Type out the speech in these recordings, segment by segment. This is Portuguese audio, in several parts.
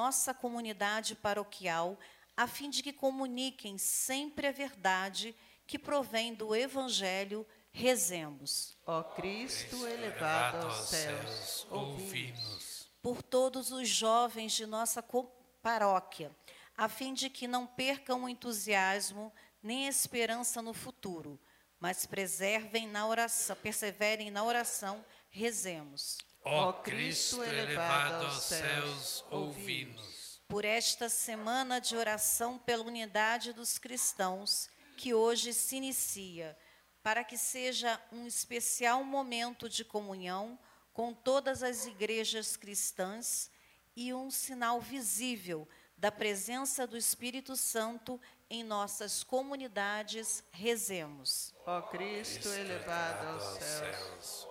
nossa comunidade paroquial, a fim de que comuniquem sempre a verdade que provém do Evangelho. Rezemos. Ó Cristo elevado aos céus, ouvi-nos. Por todos os jovens de nossa paróquia, a fim de que não percam o entusiasmo nem a esperança no futuro, mas perseverem na oração, rezemos. Ó Cristo elevado aos céus, ouvi-nos. Por esta semana de oração pela unidade dos cristãos, que hoje se inicia, para que seja um especial momento de comunhão com todas as igrejas cristãs e um sinal visível da presença do Espírito Santo em nossas comunidades, rezemos. Ó Cristo elevado aos céus.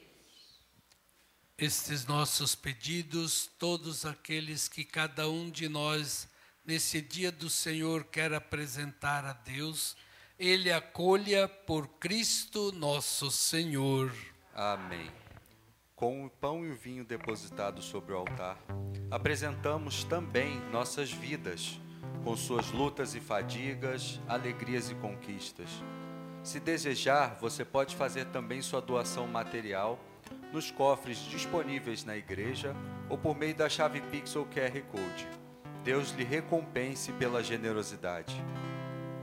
Estes nossos pedidos, todos aqueles que cada um de nós, nesse dia do Senhor, quer apresentar a Deus, Ele acolha por Cristo nosso Senhor. Amém. Com o pão e o vinho depositados sobre o altar, apresentamos também nossas vidas, com suas lutas e fadigas, alegrias e conquistas. Se desejar, você pode fazer também sua doação material nos cofres disponíveis na igreja ou por meio da chave Pix ou QR Code. Deus lhe recompense pela generosidade.